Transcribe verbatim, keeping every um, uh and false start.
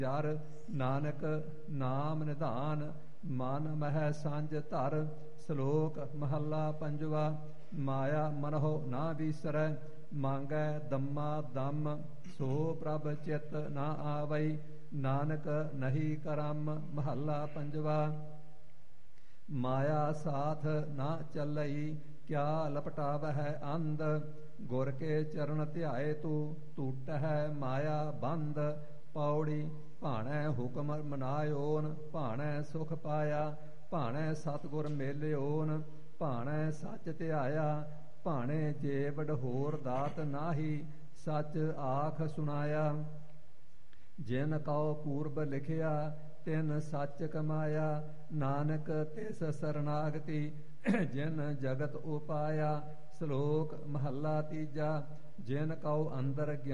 ਯਾਰ ਨਾਨਕ ਨਾਮ ਨਿਧਾਨ ਮਨ ਮਹਿ ਸਾਂਝ ਧਰ। ਸ਼ਲੋਕ ਮਹੱਲਾ ਪੰਜਵਾ। ਮਾਇਆ ਮਨਹੁ ਨਾ ਬੀਸਰੈ ਮੰਗੈ ਦੰਮਾ ਦਮ। ਸੋ ਪ੍ਰਭ ਚਿਤ ਨਾ ਆਵਈ ਨਾਨਕ ਨਹੀਂ ਕਰਮ। ਮਹੱਲਾ ਪੰਜਵਾ। ਮਾਇਆ ਸਾਥ ਨਾ ਚੱਲਈ ਕਿਆ ਲਪਟਾਵਹਿ ਅੰਧ। ਗੁਰ ਕੇ ਚਰਨ ਧਿਆਏ ਤੂੰ ਟੂਟਹਿ ਮਾਇਆ ਬੰਧ। ਪੌੜੀ ਭਾਣੈ ਹੁਕਮ ਮਨਾਇਓਨ ਭਾਣੈ ਸੁਖ ਪਾਇਆ। ਭਾਣੈ ਸਤਿਗੁਰ ਮੇਲਿਓਨ ਭਾਣੈ ਸੱਚ ਧਿਆਇਆ। ਭਾਣੇ ਜੇਵੜ ਹੋਰ ਦਾਤ ਨਾਹੀ ਸੱਚ ਆਖ ਸੁਣਾਇਆ। ਜਿਨ ਕਉ ਪੂਰਬ ਲਿਖਿਆ ਤਿਨ ਸੱਚ ਕਮਾਇਆ। ਨਾਨਕ ਤਿਸ ਸਰਨਾਗਤੀ ਜਿਨ ਜਗਤ ਉਪਾਇਆ। ਸ਼ਲੋਕ ਮਹੱਲਾ ਤੀਜਾ। ਜਿਨ ਕਉ ਅੰਦਰ